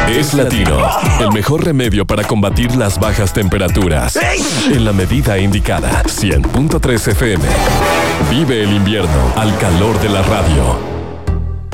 Es Latino, el mejor remedio para combatir las bajas temperaturas. En la medida indicada, 100.3 FM. Vive el invierno al calor de la radio.